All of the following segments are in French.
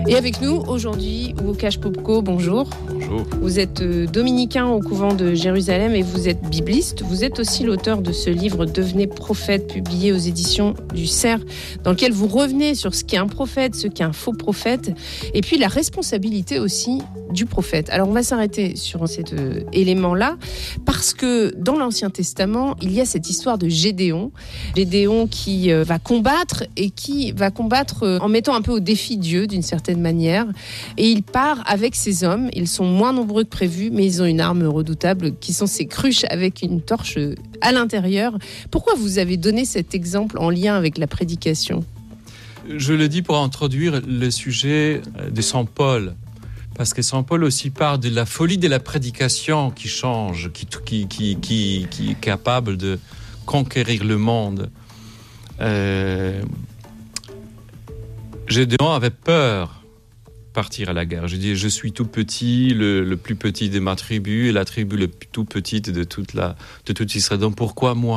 Et avec nous aujourd'hui, Łukasz Popko, bonjour. Bonjour. Vous êtes dominicain au couvent de Jérusalem et vous êtes bibliste. Vous êtes aussi l'auteur de ce livre « Devenez prophète » publié aux éditions du Cerf, dans lequel vous revenez sur ce qu'est un prophète, ce qu'est un faux prophète, et puis la responsabilité aussi du prophète. Alors on va s'arrêter sur cet élément-là, parce que dans l'Ancien Testament, il y a cette histoire de Gédéon. Gédéon qui va combattre et qui va combattre en mettant un peu au défi Dieu d'une certaine manière. Et il part avec ses hommes. Ils sont moins nombreux que prévu, mais ils ont une arme redoutable qui sont ces cruches avec une torche à l'intérieur. Pourquoi vous avez donné cet exemple en lien avec la prédication ? Je le dis pour introduire le sujet de Saint Paul. Parce que Saint Paul aussi parle de la folie de la prédication qui change, qui est capable de conquérir le monde. Gédéon avait peur de partir à la guerre. Je dis, je suis tout petit, le plus petit de ma tribu, et la tribu la tout petite de toute Israël. Donc pourquoi moi ?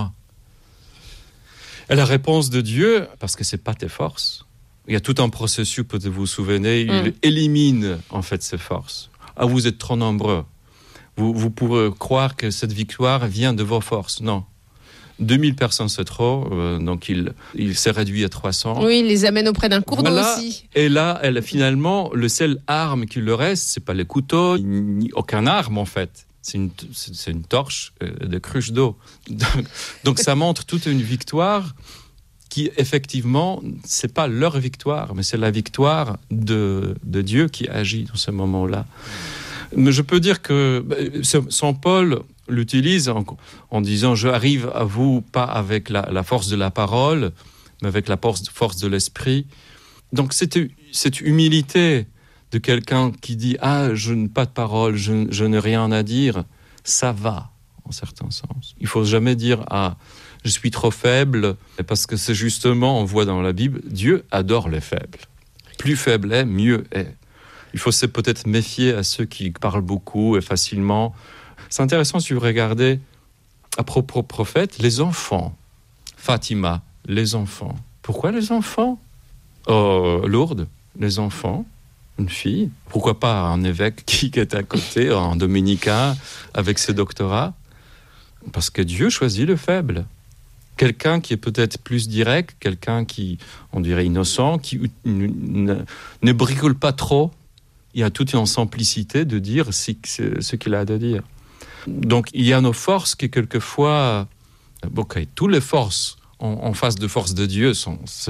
Et la réponse de Dieu, parce que c'est pas tes forces. Il y a tout un processus, peut-être vous vous souvenez, il élimine en fait ses forces. Ah, vous êtes trop nombreux. Vous pourrez croire que cette victoire vient de vos forces. Non. 2000 personnes, c'est trop. Donc, il s'est réduit à 300. Oui, il les amène auprès d'un cours d'eau aussi. Et là, finalement, le seul arme qui lui reste, c'est pas les couteaux, ni aucun arme en fait. C'est une torche de cruche d'eau. Donc, ça montre toute une victoire qui, effectivement, c'est pas leur victoire, mais c'est la victoire de Dieu qui agit dans ce moment-là. Mais je peux dire que Saint Paul l'utilise en disant « Je arrive à vous pas avec la force de la parole, mais avec la force de l'esprit ». Donc cette humilité de quelqu'un qui dit « Ah, je n'ai pas de parole, je n'ai rien à dire », ça va, en certain sens. Il ne faut jamais dire « Ah, je suis trop faible », parce que c'est justement, on voit dans la Bible, Dieu adore les faibles. Plus faible est, mieux est. Il faut peut-être méfier à ceux qui parlent beaucoup et facilement. C'est intéressant si vous regardez, à propos prophète, les enfants. Fatima, les enfants. Pourquoi les enfants ? Lourdes, les enfants, une fille. Pourquoi pas un évêque qui est à côté, un dominicain avec ses doctorats ? Parce que Dieu choisit le faible. Quelqu'un qui est peut-être plus direct, quelqu'un qui, on dirait, innocent, qui ne bricole pas trop. Il y a toute une simplicité de dire ce qu'il a à dire. Donc, il y a nos forces qui, quelquefois... toutes les forces en face de force de Dieu sont